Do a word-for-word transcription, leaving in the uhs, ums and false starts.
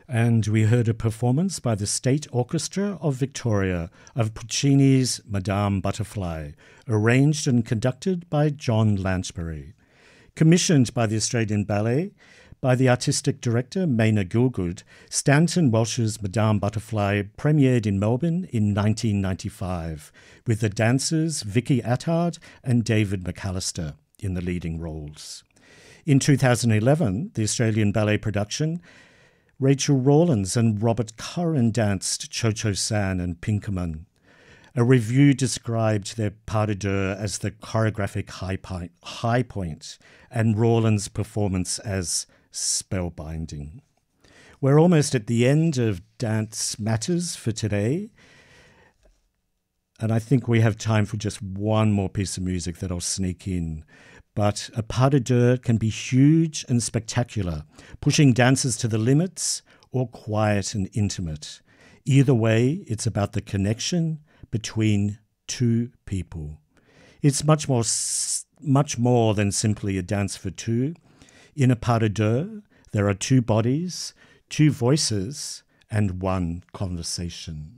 And we heard a performance by the State Orchestra of Victoria of Puccini's Madame Butterfly, arranged and conducted by John Lansbury. Commissioned by the Australian Ballet by the artistic director Maina Gielgud, Stanton Welsh's Madame Butterfly premiered in Melbourne in nineteen ninety-five, with the dancers Vicky Attard and David McAllister in the leading roles. In two thousand eleven, the Australian Ballet production, Rachel Rawlins and Robert Curran danced Cho Cho San and Pinkerman. A review described their pas de deux as the choreographic high point, high point and Rawlins' performance as spellbinding. We're almost at the end of Dance Matters for today, and I think we have time for just one more piece of music that I'll sneak in. But a pas de deux can be huge and spectacular, pushing dancers to the limits, or quiet and intimate. Either way, it's about the connection between two people. It's much more, much more than simply a dance for two. In a pas de deux, there are two bodies, two voices, and one conversation.